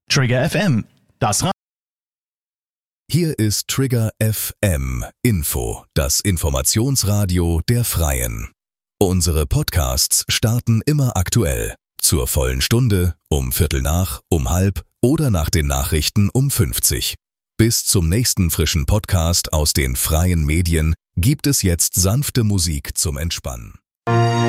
Trigger FM, das Hier ist Trigger FM Info, das Informationsradio der Freien. Unsere Podcasts starten immer aktuell. Zur vollen Stunde, um Viertel nach, um halb oder nach den Nachrichten um 50. Bis zum nächsten frischen Podcast aus den freien Medien gibt es jetzt sanfte Musik zum Entspannen.